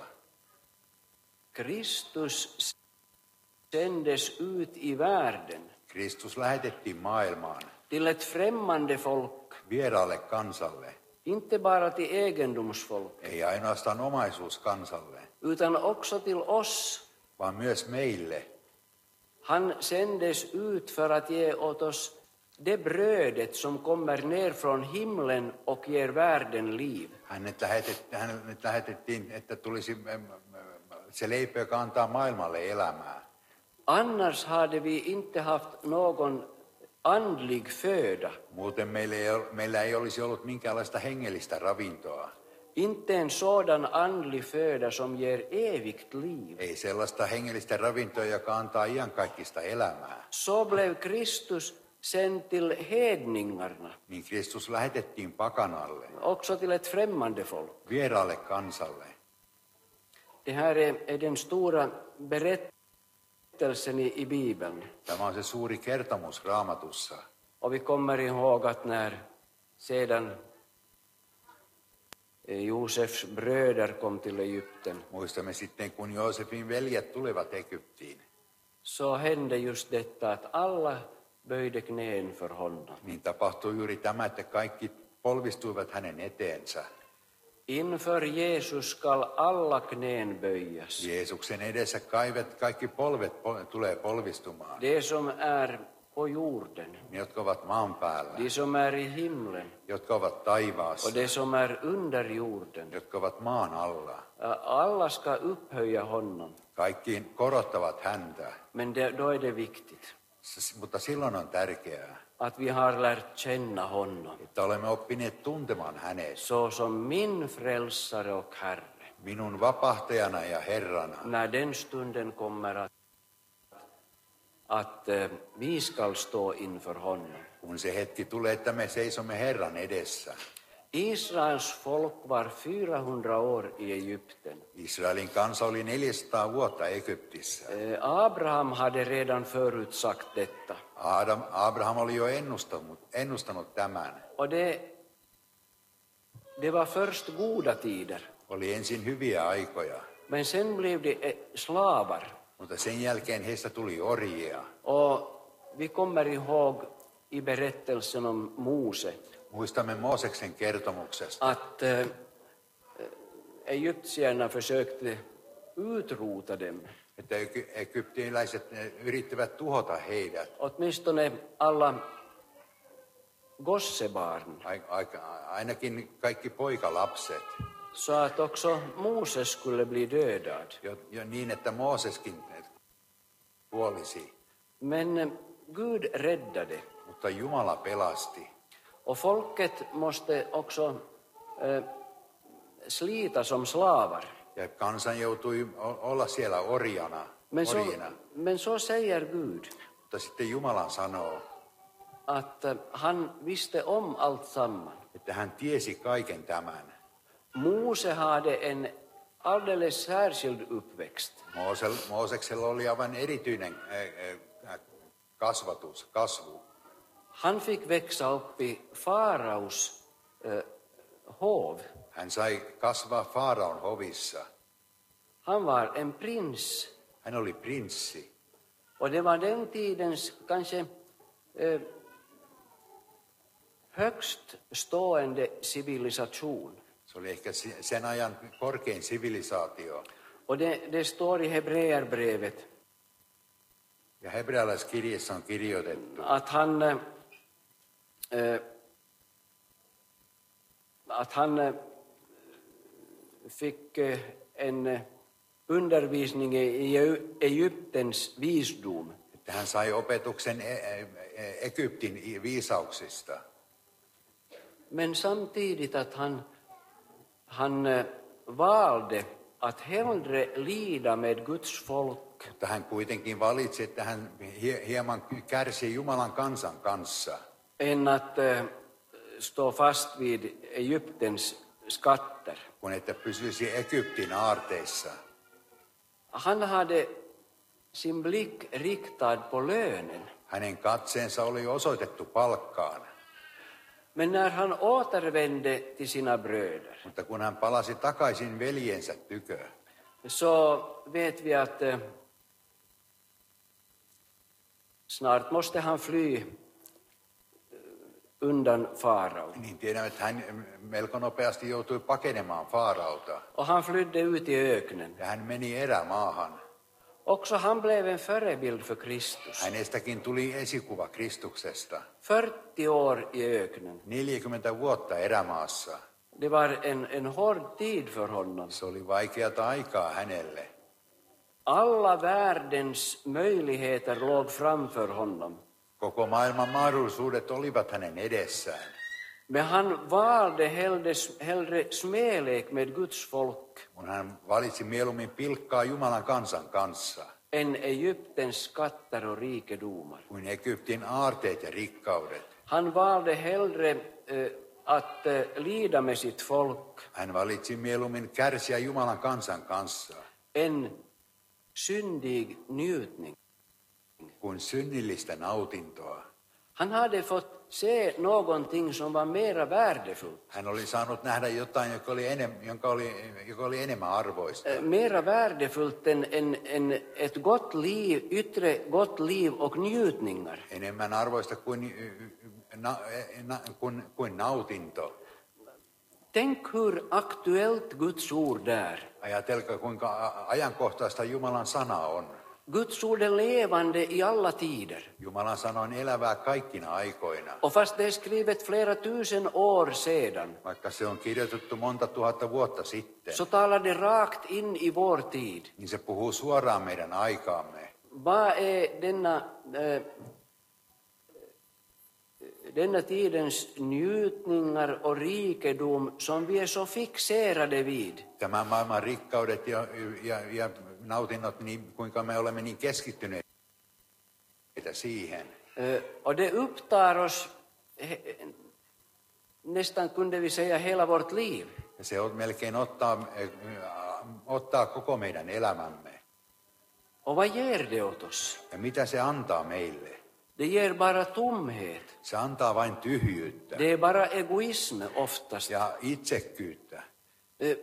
Kristus sändes ut i världen Kristus lähetettiin maailmaan, till ett främmande folk, vieraalle kansalle, inte bara till egendomsfolk, ei ainoastaan omaisuuskansalle, utan också till oss. vaan myös meille. Han sändes ut för att ge åt oss det brödet som kommer ner från himlen och ger världen liv. Hänet lähetettiin, hänet lähetettiin, että tulisi em, se leipä, joka antaa maailmalle elämää. Annars hade vi inte haft någon andlig föda, Muuten meillä ei, ol- meillä ei olisi ollut minkäänlaista hengellistä ravintoa. inte en sådan andlig föda som ger evigt liv. Ei sellaista hengellistä ravintoa, joka antaa iankaikkista elämää. Så blev Kristus sänd till hedningarna, Niin Kristus lähetettiin pakanalle, också till ett främmande folk. vieraalle kansalle. Det här är, är den stora berättelsen i, i Bibeln. Tämä on se suuri kertomus Raamatussa. Och vi kommer ihåg att när sedan eh, Josefs bröder kom till Egypten, Muistamme sitten, kun Joosefin veljet tulivat Egyptiin, så hände just detta att alla böjde knän för honom. niin tapahtui juuri tämä, että kaikki polvistuivat hänen eteensä. Inför Jesus skall alla knän böjas. Jeesuksen edessä kaivet, kaikki polvet pol- tulee polvistumaan. Det som är på jorden, Ne, jotka ovat maan päällä, de som är i himlen jotka ovat taivaassa, och det som är under jorden. jotka ovat maan alla. Alla ska upphöja honom. Kaikki korottavat häntä, Men det, då är det viktigt S- mutta silloin on tärkeää, att vi har lärt känna honom että olemme oppineet tuntemaan hänet så som min frälsare och Herre. minun vapahtajana ja Herrana. När den stunden kommer att, att eh, vi skall stå inför honom. Kun se hetki tulee, että me seisomme Herran edessä. Israels folk var fyrahundra år i Egypten. Israelin kansa oli neljäsataa vuotta Egyptissä. Eh, Abraham hade redan förut sagt detta. Adam, Abraham oli jo ennustanut, ennustanut tämän. Och det det var först goda tider. Oli ensin hyviä aikoja, Men sen blev det eh, slavar. mutta sen jälkeen heistä tuli orjia. Och vi kommer ihåg i berättelsen om Mose Muistamme Mooseksen kertomuksesta, att eh, egyptierna försökte utrota dem. että Egy- egyptiläiset ne yrittivät tuhota heidät. Åtminstone alla gossebarn. Ai- aika- Ainakin kaikki poikalapset, Så att också Moses skulle bli dödad. jo, jo niin, että Mooseskin kuolisi. Men eh, Gud räddade. Mutta Jumala pelasti. Och folket måste också eh, slita som slavar. Ja kansan joutui o- olla siellä orjana, Men så, orjina. men så säger Gud Mutta sitten Jumala sanoo, att eh, han visste om allt samman. että hän tiesi kaiken tämän. Mose hade en alldeles särskild uppväxt. Moosel, Mooseksella oli aivan erityinen ä, ä, kasvatus, kasvu. Han fick växa upp i faraos eh, hov. Hän sai kasvaa Faaraon hovissa. Han var en prins. Hän oli prinssi. Och det var den tidens kanske eh, högst stående civilisation. Se oli ehkä si- sen ajan korkein sivilisaatio. Och det, det står i Hebreerbrevet Ja hebrealaiskirjassa on kirjoitettu, att han, eh, att han eh, fick eh, en eh, undervisning i Eg- Egyptens visdom. että hän sai opetuksen E- E- E- Egyptin viisauksista. Men samtidigt att han, han eh, valde att hellre lida med Guds folk Mutta hän kuitenkin valitsi, että hän hie- hieman kärsi Jumalan kansan kanssa, än att eh, stå fast vid Egyptens skatter. kun että pysyisi Egyptin aarteissa. Han hade sin blick riktad på lönen. Hänen katseensa oli osoitettu palkkaan, Men när han återvände till sina bröder mutta kun hän palasi takaisin veljensä tykö, så vet vi att eh, snart måste han fly eh, undan farao. niin tiedämme, että hän melko nopeasti joutui pakenemaan Faaraolta. Och han flydde ut i öknen. Ja hän meni erämaahan. Också han blev en förebild för Kristus. Hänestäkin tuli esikuva Kristuksesta. fyrtio år i öknen. neljäkymmentä vuotta erämaassa. Det var en, en hård tid för honom. Se oli vaikeata aikaa hänelle. Alla världens möjligheter låg framför honom. Koko maailman mahdollisuudet olivat hänen edessään. Men han valde hellre, hellre smälek med Guds folk Kun hän valitsi mieluummin pilkkaa Jumalan kansan kanssa, än Egyptens skatter och rikedomar. kuin Egyptin aarteet ja rikkaudet. Han valde hellre eh, att eh, lida med sitt folk Hän valitsi mieluummin kärsiä Jumalan kansan kanssa, än syndig njutning. kuin synnillistä nautintoa. Han hade fått se någonting som var mera värdefullt. Hän oli saanut nähdä jotain, joka oli, enem, jonka oli, joka oli enemmän arvoista. Eh, Mera värdefullt än, än, än ett gott liv, yttre gott liv och njutningar. Enemmän arvoista kuin, na, na, kuin, kuin nautinto. Tänk hur aktuellt Guds ord är. Ajatelkaa, kuinka a- ajankohtaista Jumalan sana on. Guds ord är levande i alla tider. Jumalan sana on elävää kaikkina aikoina. Och fast det är skrivet flera tusen år sedan, Vaikka se on kirjoitettu monta tuhatta vuotta sitten, så talar det rakt in i vår tid. niin se puhuu suoraan meidän aikaamme. Vad är denna, eh, denna tidens njutningar och rikedom som vi är så fixerade vid? Tämän maailman rikkaudet ja, ja, ja nautinnot, niin kuinka me olemme niin keskittyneitä siihen. Eh, Och det upptar oss he- nästan, kunde vi säga, hela vårt liv. Ja se on melkein ottaa, äh, ottaa koko meidän elämämme. Och vad ger det åt oss? Ja mitä se antaa meille? Det ger bara tomhet. Se antaa vain tyhjyyttä Det är bara egoism oftast. ja itsekkyyttä. Eh,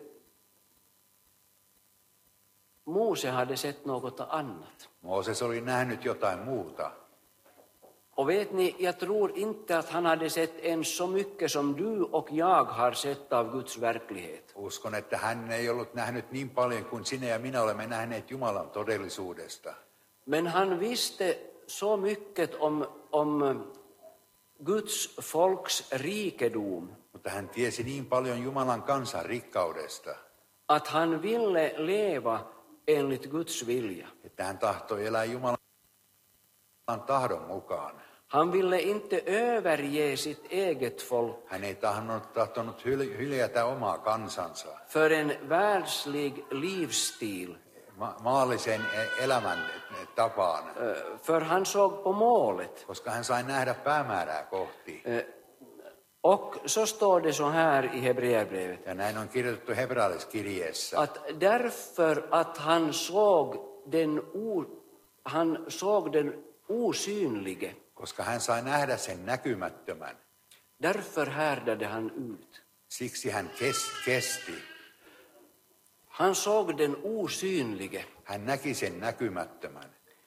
Mose hade sett något annat. Mooses oli nähnyt jotain muuta. Och vet ni, jag tror inte att han hade sett ens så mycket som du och jag har sett av Guds verklighet. Uskon, että hän ei ollut nähnyt niin paljon kuin sinä ja minä olemme nähneet Jumalan todellisuudesta. Men han visste så mycket om, om Guds folks rikedom Mutta hän tiesi niin paljon Jumalan kansan rikkaudesta, att han ville leva enligt Guds vilja. että hän tahtoi elää Jumalan tahdon mukaan. Han ville inte överge sitt eget folk Hän ei tahnut, tahtonut hyl- hyljätä omaa kansansa för en världslig livsstil. ma- maallisen e- elämän tapaan, Eh, För han såg på målet. koska hän sai nähdä päämäärää kohti. Eh, Och så står det så här i Hebreerbrevet. Ja näin on kirjoitettu hebrealaiskirjeessä, Att därför att han såg den, o, han såg den osynlige, koska hän sai nähdä sen näkymättömän. därför härdade han ut. Siksi hän kes- kesti. Han såg den osynlige. Hän näki sen näkymättömän.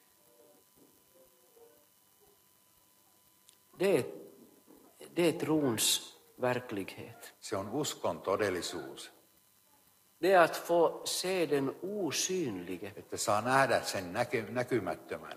Det är, det är trons verklighet. Se on uskon todellisuus, Det är att få se den osynlige. että saa nähdä sen näky- näkymättömän.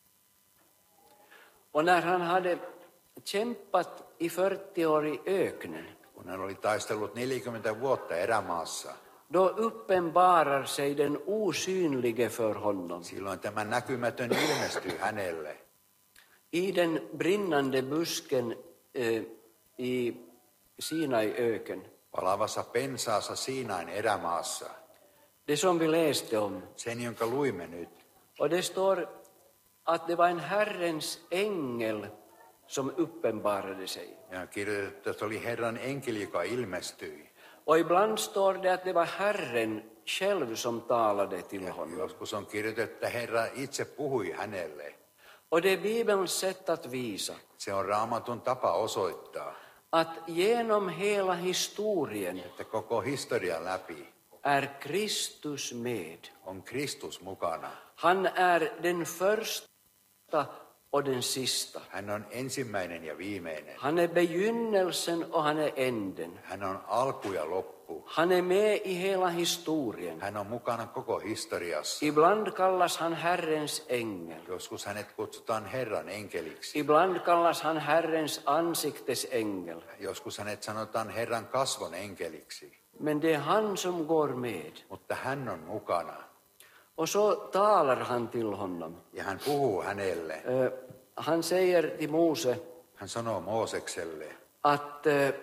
Och när han hade kämpat i fyrtio år i öknen, Kun hän oli taistellut neljäkymmentä vuotta erämaassa, då uppenbarar sig den osynlige för honom. silloin tämä näkymätön ilmestyy hänelle. I den brinnande busken eh, i Sinai-öken. Palavassa pensaassa Siinain erämaassa, Det som vi läste om. sen jonka luimme nyt. Och det står att det var en Herrens ängel som uppenbarade sig. Ja kirjoitettu, että se oli Herran enkeli, joka ilmestyi. Och ibland står det att det var Herren själv som talade till honom. Joskus on kirjoitettu, että Herra itse puhui hänelle. Och det är Bibelns sätt att visa Se on Raamatun tapa osoittaa, att genom hela historien että koko historian läpi är Kristus med. on Kristus mukana. Han är den första och den sista. Hän on ensimmäinen ja viimeinen. Han är begynnelsen och han är änden. Hän on alku ja loppu. Han är med i hela historien. Hän on mukana koko historiassa. Ibland kallas han Herrens ängel. Joskus hänet kutsutaan Herran enkeliksi. Ibland kallas han Herrens ansiktes ängel. Joskus hänet sanotaan Herran kasvon enkeliksi. Men det är han som går med. Mutta hän on mukana. Och så talar han till honom. Ja hän puhuu hänelle. Eh, Han säger till Mose Hän sanoo Moosekselle, att eh,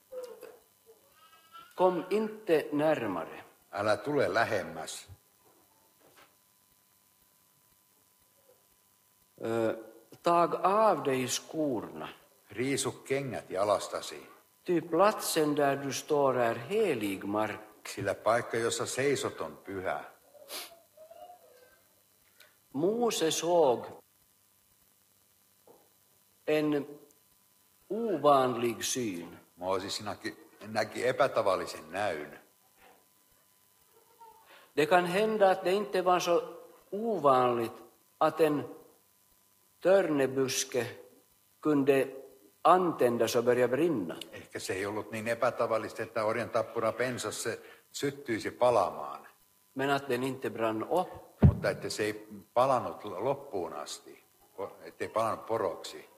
kom inte närmare. älä tule lähemmäs. Eh, Tag av dig skorna. Riisu kengät jalastasi, Ty platsen där du står är helig mark. sillä paikka, jossa seisot on pyhä. Mose såg en ovanlig syn. Mooses näki, näki epätavallisen näyn. Det kan hända att det inte var så ovanligt att en törnebuske kunde antändas och börja brinna. Ehkä se ei ollut niin epätavallista, että orjan tappura pensassa syttyisi palamaan, Men att den inte brann upp. mutta että se ei palanut loppuun asti, ettei palanut poroksi.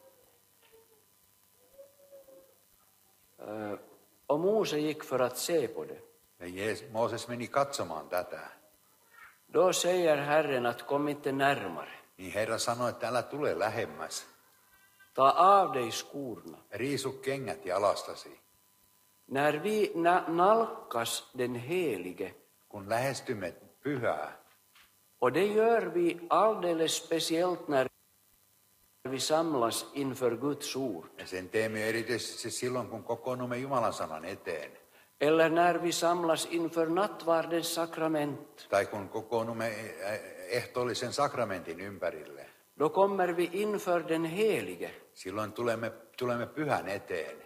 Eh, Och Mose gick för att se på det. Ja Jees- Mooses meni katsomaan tätä. Då säger Herren att kom inte närmare. Niin Herra sanoi, että älä tule lähemmäs. Ta av dig skorna. Riisu kengät jalastasi. När vi na- nalkas den helige, Kun lähestymme pyhää, och det gör vi alldeles speciellt när vi samlas inför Guds ord, ja sen teemme erityisesti silloin, kun kokoonnumme Jumalan sanan eteen, eller när vi samlas inför nattvardens sakrament, tai kun kokoonnumme ehtoollisen sakramentin ympärille. Då kommer vi inför den helige. Silloin tulemme, tulemme pyhän eteen.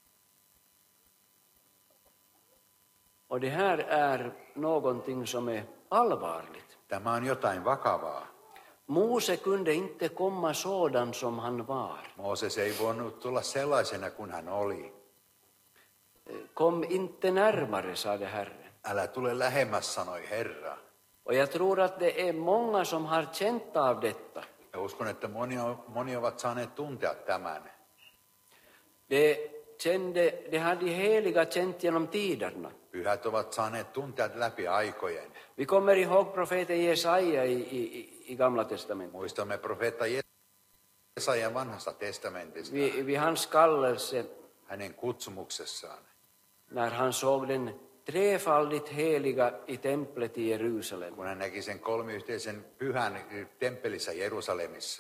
Och det här är någonting som är allvarligt. Tämä on jotain vakavaa. Mose kunde inte komma sådan som han var. Mooses ei voinut tulla sellaisena kuin hän oli. Kom inte närmare, sade Herren. Älä tule lähemmäs, sanoi Herra. Och jag tror att det är många som har känt av detta. Ja uskon, että moni, moni ovat saaneet tuntea tämän. Det, kände, det har de heliga känt genom tiderna. Pyhät ovat saaneet tuntea läpi aikojen. Vi kommer ihåg profeten Jesaja i, i, i Gamla testamentet. Muistamme profeetta Jesajan vanhasta testamentista. Vid, vid hans kallelse, hänen kutsumuksessaan. när han såg den trefaldigt heliga i templet i Jerusalem. Kun hän näki sen kolmiyhteisen pyhän temppelissä Jerusalemissa.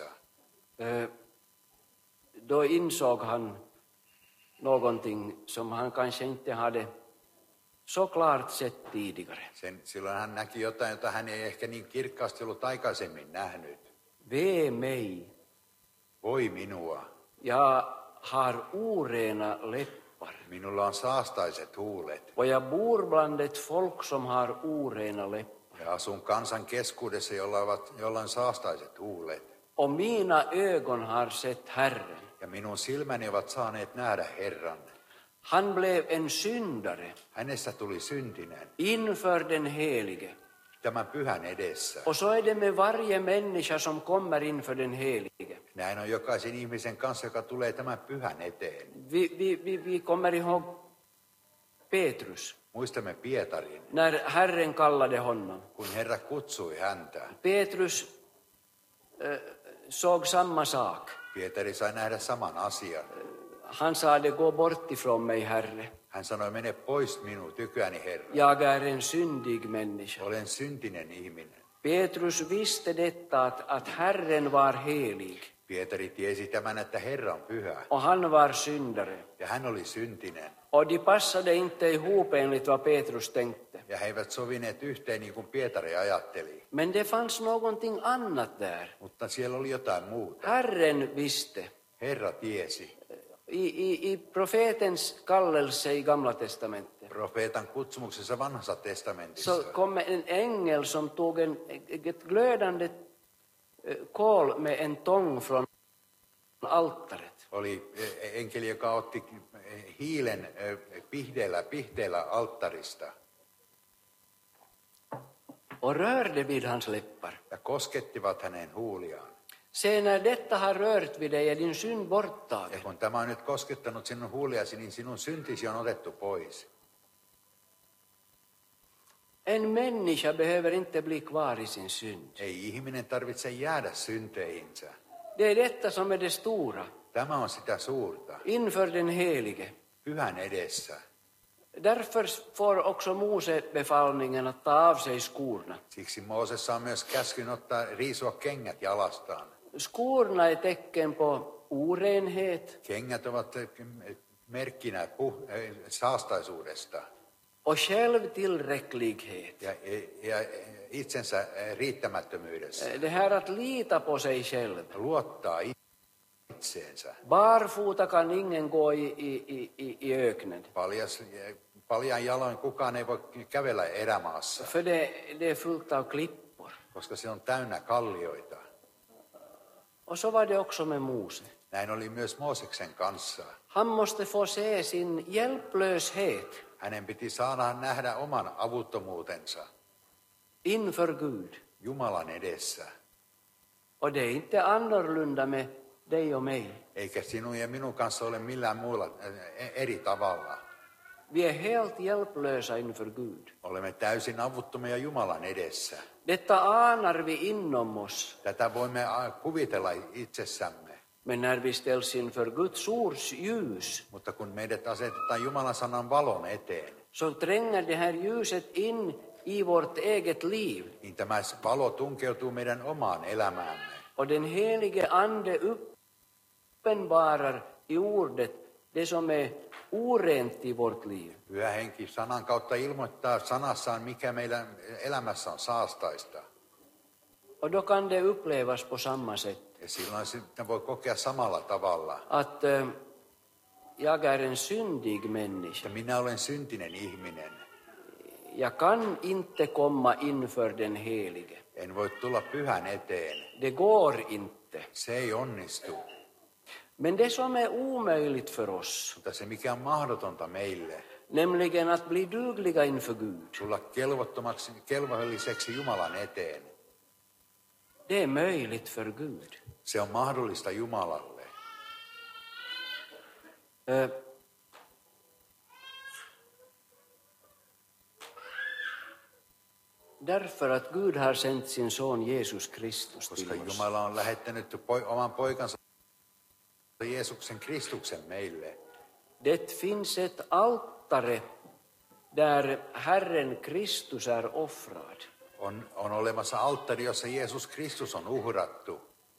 Då insåg han någonting som han kanske inte hade så klart sett tidigare. Sen, silloin hän näki jotain, jota hän ei ehkä niin kirkkaasti ollut aikaisemmin nähnyt. Ve mig. Voi minua. Jag har orena läppar. Minulla on saastaiset huulet. Och jag bor bland ett folk som har orena läppar. Ja asun kansan keskuudessa, jolla, ovat, jolla on saastaiset huulet. Och mina ögon har sett Herren. Ja minun silmäni ovat saaneet nähdä Herran. Han blev en syndare. Hänestä tuli syntinen. Inför den helige. Tämän pyhän edessä. Och så är det med varje människa som kommer inför den helige. Näin on jokaisen ihmisen kanssa, joka tulee tämän pyhän eteen. Vi, vi, vi, vi kommer ihåg Petrus. Muistamme Pietarin. När Herren kallade honom. Kun Herra kutsui häntä. Petrus äh, såg samma sak. Pietari sai nähdä saman asian. Han sade, gå bort ifrån mig, Herre. Hän sanoi, mene pois minun tyköni, Herra. Jag är en syndig människa. Olen syntinen ihminen. Petrus visste detta, att, att Herren var helig. Pietari tiesi tämän, että Herra on pyhä. Och han var syndare. Ja hän oli syntinen. Och de passade inte ihop enligt vad Petrus tänkte. Ja he eivät sovineet yhteen niin kuin Pietari ajatteli. Men det fanns någonting annat där. Mutta siellä oli jotain muuta. Herren visste. Herra tiesi. I, i, i profetens kallelse i Gamla testamentet. Profeetan kutsumuksessa vanhassa testamentissa. Så kom en ängel som tog en, ett glödande kol med en tång från altaret. Oli enkeli, joka otti hiilen pihdeellä, pihteellä alttarista. Och rörde vid hans läppar. Ja koskettivat hänen huuliaan. Se, när detta har rört vid dig är din synd borttagen. Ja kun tämä on nyt koskettanut sinun huuliasi, niin sinun syntisi on otettu pois. En människa behöver inte bli kvar i sin synd. Ei ihminen tarvitse jäädä synteihinsä. Det är detta som är det stora. Tämä on sitä suurta. Inför den helige. Pyhän edessä. Därför får också Mose befallningen att ta av sig skorna. Siksi Mooses saa myös käskyn ottaa riisua kengät jalastaan. Skorna är tecken på orenhet. Kengät ovat merkkinä puh- saastaisuudesta. Och självtillräcklighet. Ja, ja itsensä riittämättömyydessä. Det här att lita på sig själv. Luottaa itseensä. Barfota kan ingen gå i, i, i, i öknen. Paljas, paljan jaloin kukaan ei voi kävellä erämaassa. För det, det är fullt av klippor. Koska se on täynnä kallioita. Och så var det också med Mose. Näin oli myös Mooseksen kanssa. Han måste få se sin hjälplöshet. Hänen piti saada nähdä oman avuttomuutensa. Inför Gud. Jumalan edessä. Och det är inte annorlunda med dig och mig. Eikä sinun ja minun kanssa ole millään muulla eri tavalla. Vi är helt hjälplösa inför Gud. Olemme täysin avuttomia Jumalan edessä. Detta anar vi inom oss. Tätä voimme kuvitella itsessämme. Men när vi ställs inför Guds ords ljus. Mutta kun meidät asetetaan Jumalan sanan valon eteen. Så tränger det här ljuset in i vårt eget liv. Niin tämä valo tunkeutuu meidän omaan elämäämme. Och den helige ande uppenbarar i ordet det som är orent i vårt liv. Pyhä henki sanan kautta ilmoittaa sanassaan, mikä meidän elämässä on saastaista. Och då kan det upplevas på samma sätt. Ja silloin sitten voi kokea samalla tavalla. att eh, jag är en syndig människa. Että minä olen syntinen ihminen. Jag kan inte komma inför den helige. En voi tulla pyhän eteen. Det går inte. Se ei onnistu. Men det som är omöjligt för oss, Mutta se mikä on mahdotonta meille, nämligen att bli dugliga inför Gud, tulla kelvottomaksi, kelvolliseksi Jumalan eteen, det är möjligt för Gud. se on mahdollista Jumalalle. Eh, Därför att Gud har sänt sin son Jesus Kristus Koska till oss. Jumala on lähettänyt poi- oman poikansa Jeesuksen Kristuksen meille. Det finns ett altare där Herren Kristus är offrad. On, on olemassa alttari, jossa Jeesus Kristus on uhrattu.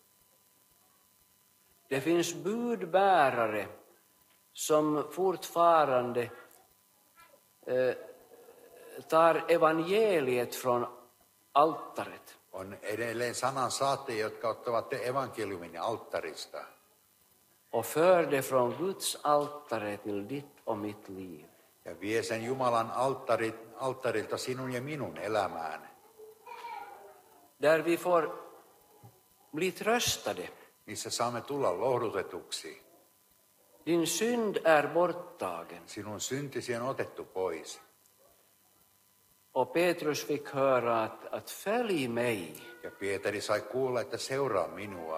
Det finns budbärare som fortfarande eh, tar evangeliet från altaret. On edelleen sanan saattajia, jotka ottavat evankeliumin alttarista Och för det från Guds altare till ditt och mitt liv. ja vie sen Jumalan alttarit, alttarilta sinun ja minun elämään. Där vi får bli tröstade. Missä saamme tulla lohdutetuksi. Din synd är borttagen. Sinun syntisi on otettu pois. Och Petrus fick höra att, att följ mig. Ja Pietari sai kuulla, että seuraa minua.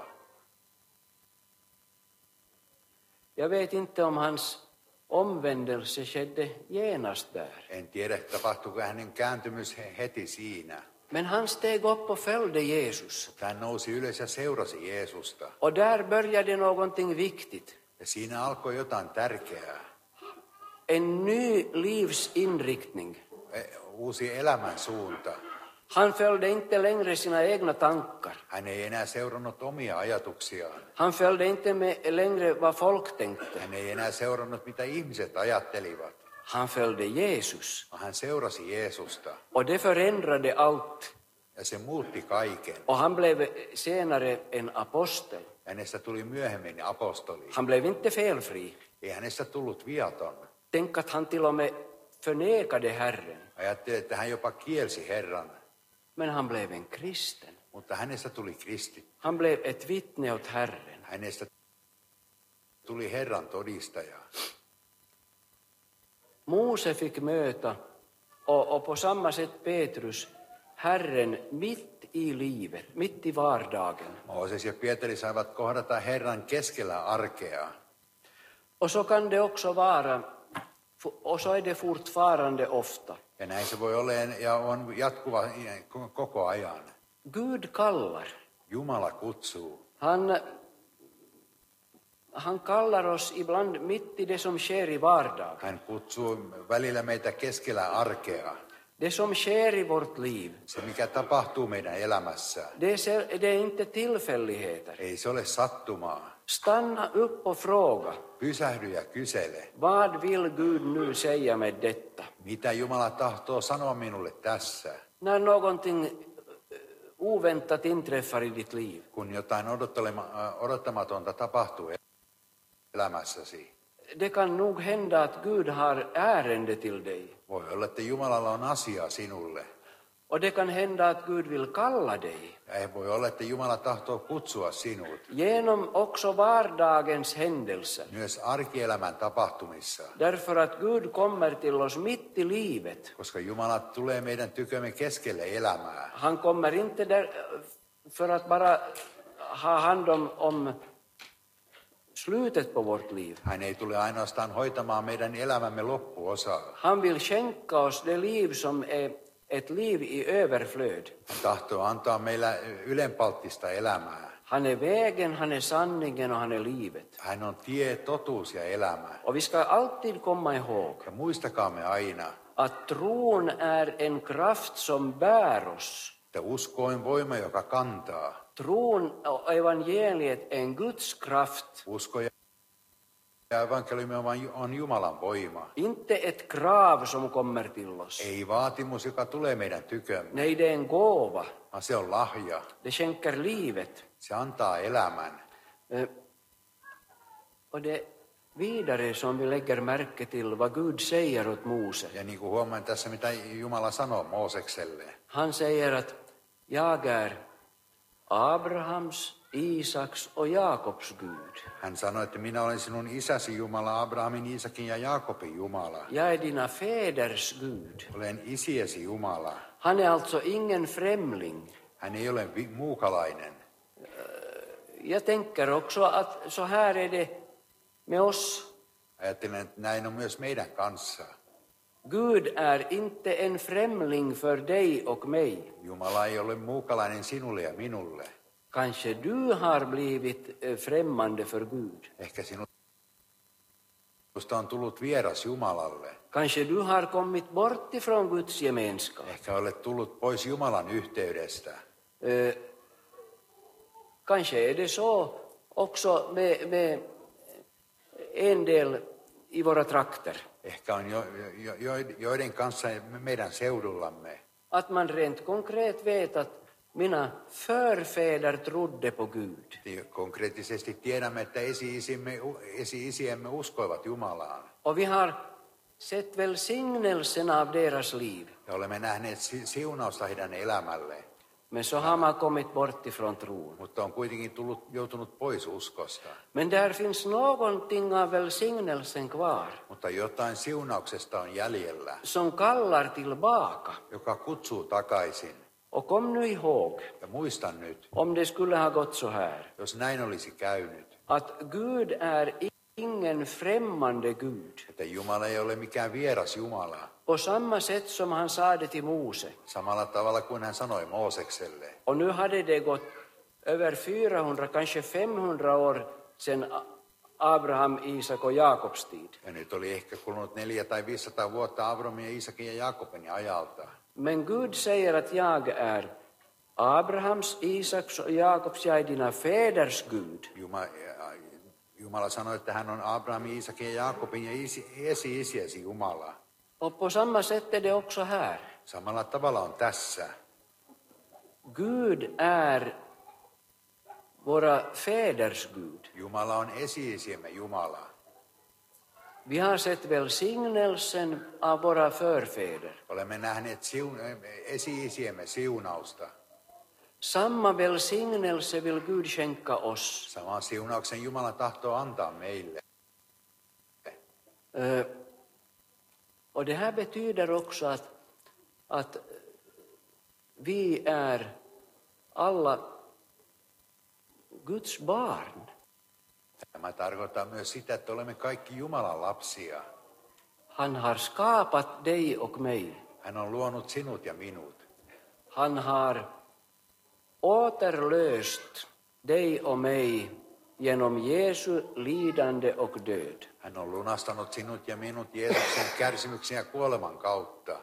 Jag vet inte om hans omvändelse skedde genast där. En tiedä, tapahtuiko hänen kääntymys he- heti siinä. Men han steg upp och följde Jesus. Hän nousi ylös ja seurasi Jeesusta. Och där började någonting viktigt. Ja siinä alkoi jotain tärkeää. En ny livsinriktning. E- Uusi elämän suunta. Han följde inte längre sina egna tankar. Hän ei enää seurannut omia ajatuksiaan. Han följde inte med längre vad folk tänkte. Hän ei enää seurannut, mitä ihmiset ajattelivat. Han följde Jesus. Hän seurasi Jeesusta. Och det förändrade allt. Ja se muutti kaiken. Och han blev senare en apostel. Hänestä tuli myöhemmin apostoli. Han blev inte felfri. Ei hänestä tullut viaton. Tänk att han till och med förnekade Herren. Ajattelin, että hän jopa kielsi Herran. Men han blev en kristen. Mutta hänestä tuli kristitty. Han blev ett vittne åt Herren. Hänestä tuli Herran todistaja. Mose fick möta, och, och på samma sätt Petrus, Herren mitt i livet, mitt i vardagen. Mooses ja Pietari saivat kohdata Herran keskellä arkea. Och så kan det också vara, och så är det fortfarande ofta. Ja näin se voi olla ja on jatkuva koko ajan. Gud kallar. Jumala kutsuu. Han, han kallar oss ibland mitt i det som sker i vardagen. Hän kutsuu välillä meitä keskellä arkea. Det som sker i vårt liv. Se, mikä tapahtuu meidän elämässä. Det är, det är inte tillfälligheter. Ei se ole sattumaa. Stanna upp och fråga. Pysähdy ja kysele. Vad vill Gud nu säga med detta? Mitä Jumala tahtoo sanoa minulle tässä? När någonting oväntat inträffar i ditt liv. Kun jotain odottamatonta tapahtuu elämässäsi. Det kan nog hända att Gud har ärende till dig. Voi olla, että Jumalalla on asiaa sinulle. Och det kan hända att Gud vill kalla dig. Ja voi olla, että Jumala tahtoo kutsua sinut. Genom också vardagens händelser. Myös arkielämän tapahtumissa. Därför att Gud kommer till oss mitt i livet. Koska Jumala tulee meidän tykömme keskelle elämää. Han kommer inte där för att bara ha hand om, om slutet på vårt liv. Hän ei tule ainoastaan hoitamaan meidän elämämme loppuosaa. Han vill skänka oss det liv som är ett liv i överflöd. Hän tahtoo antaa meillä ylenpalttista elämää. Han är vägen, han är sanningen och han är livet. Hän on tie, totuus ja elämä. Och vi ska alltid komma ihåg Ja muistakaamme aina, att tron är en kraft som bär oss. että usko on voima, joka kantaa. Tron och evangeliet är en Guds kraft. Usko ja evankeliumi on Jumalan voima. Inte ett krav som kommer till oss. Ei vaatimus, joka tulee meidän tykömme, Nej, det är en gåva. vaan se on lahja. Det skänker livet. Se antaa elämän. Eh, Och det vidare som vi lägger märke till vad Gud säger åt Mose. Ja niin kuin huomaan tässä, mitä Jumala sanoo Moosekselle. Han säger att jag är Abrahams, Isaks och Jakobs Gud. Hän sanoi, että minä olen sinun isäsi Jumala, Abrahamin, Isakin ja Jaakobin Jumala. Jag är dina fäders Gud. Olen isiesi Jumala. Han är alltså ingen främling. Hän ei ole vi- muukalainen. Jag tänker också att så här är det med oss. Ajattelen, että näin on myös meidän kanssa. Gud är inte en främling för dig och mig. Jumala ei ole muukalainen sinulle ja minulle. Kanske du har blivit eh, främmande för Gud. Ehkä sinusta on tullut vieras Jumalalle. Kanske du har kommit bort ifrån Guds gemenskap. Ehkä olet tullut pois Jumalan yhteydestä. Eh, Kanske är det så också med, med en del i våra trakter. Ehkä on jo, jo, jo, joiden kanssa meidän seudullamme. Att man rent konkret vet att mina förfäder trodde på Gud. Konkreettisesti tiedämme, että esi-isimme, esi-isiemme uskoivat Jumalaan. Och vi har sett välsignelsen av deras liv. Ja olemme nähneet si- siunausta heidän elämälle, Men så har man kommit bort ifrån tron. mutta on kuitenkin tullut, joutunut pois uskosta. Men där finns någonting av välsignelsen kvar. Mutta jotain siunauksesta on jäljellä, Som kallar tillbaka. joka kutsuu takaisin. Och kom nu ihåg, Ja muistan nyt, om det skulle ha gått så här. jos näin olisi käynyt, Att Gud är ingen främmande Gud. että Jumala ei ole mikään vieras Jumala. På samma sätt som han sa det till Mose. Samalla tavalla kuin hän sanoi Moosekselle. Och nu hade det gått över fyrahundra, kanske femhundra år sedan Abraham, Isak och Jakobs tid. Ja nyt oli ehkä kulunut neljä tai viisisataa vuotta Abrahamin ja Isakin ja Jaakobin ajalta. Men Gud säger att jag är Abrahams, Isaks och Jakobs, jag är dina fäders Gud. Jumala, Jumala sanoi, että hän on Abrahamin, Isakin ja Jaakobin ja isi, esi-isiesi Jumala. Och på samma sätt är det också här. Samalla tavalla on tässä. Gud är våra fäders Gud. Jumala on esi-isiemme Jumala. Vi har sett välsignelsen av våra förfäder. Olemme nähneet siun, esi-isiemme siunausta. Samma välsignelse vill Gud skänka oss. Saman siunauksen Jumala tahtoo antaa meille. Eh, Och det här betyder också att, att vi är alla Guds barn. Tämä tarkoittaa myös sitä, että olemme kaikki Jumalan lapsia. Han har skapat dig och mig. Hän on luonut sinut ja minut. Han har återlöst dig och mig genom Jesu lidande och död. Hän on lunastanut sinut ja minut Jeesuksen kärsimyksen ja kuoleman kautta.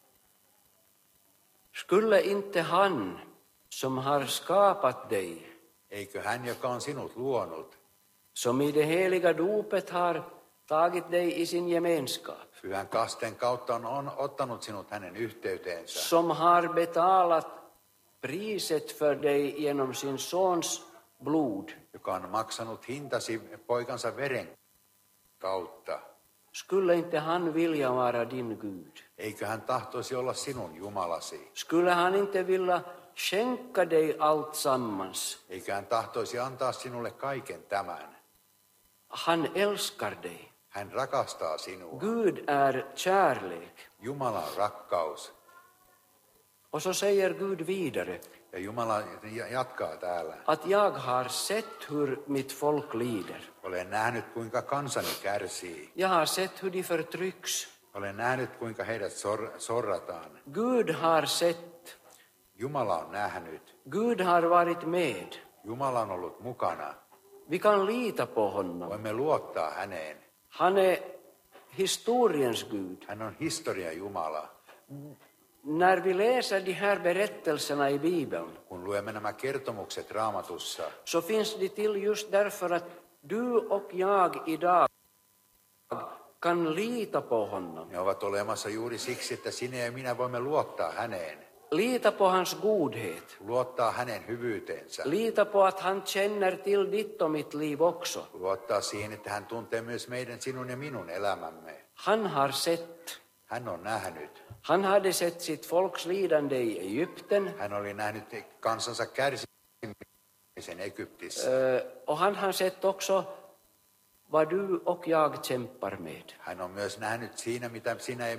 Skulle inte han som har skapat dig, Eikö hän, joka on sinut luonut, som i det heliga dopet har tagit dig i sin gemenskap, pyhän kasteen kautta on, on ottanut sinut hänen yhteyteensä, som har betalat priset för dig genom sin sons blod, joka on maksanut hintasi poikansa veren kautta. skulle inte han vilja vara din Gud? Eikö hän tahtoisi olla sinun Jumalasi? Skulle han inte vilja skänka dig allt sammans? Eikö hän tahtoisi antaa sinulle kaiken tämän? Han älskar dig. Hän rakastaa sinua. Gud är kärlek. Jumala on rakkaus. Och så säger Gud vidare Ja Jumala jatkaa täällä. att jag har sett hur mitt folk lider. Olen nähnyt, kuinka kansani kärsii. Jag har sett hur de förtrycks. Olen nähnyt, kuinka heidät sor- sorrataan. Gud har sett. Jumala on nähnyt. Gud har varit med. Jumala on ollut mukana. Vi kan lita på honom. Voimme luottaa häneen. Han är historiens Gud. Hän on historia Jumala. När vi läser de här berättelserna i Bibeln Kun luemme nämä kertomukset Raamatussa, så finns de till just därför att du och jag idag kan lita på honom. ne ovat olemassa juuri siksi, että sinä ja minä voimme luottaa häneen. Lita på hans godhet. Luottaa hänen hyvyyteensä. Lita på att han känner till ditt och mitt liv också. Luottaa siihen, että hän tuntee myös meidän, sinun ja minun elämämme. Han har sett. Hän on nähnyt. Han hade sett sitt folks lidande i Egypten. Hän oli nähnyt kansansa kärsimisen Egyptissä. Ö, och han har sett också vad du och jag kämpar med. Hän on myös nähnyt siinä, mitä sinä ja